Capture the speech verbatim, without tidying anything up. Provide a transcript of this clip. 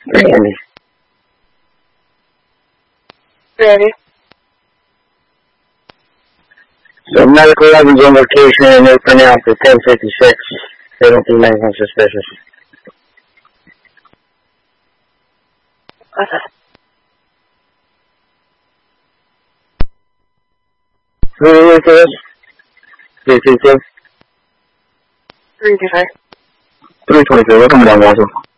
Ready. Ready. So medical level's on location and they're pronounced at ten fifty-six. They don't do anything suspicious. Okay. Who are you with this? three two two? Three two five. three twenty-two, we're coming down, Walter.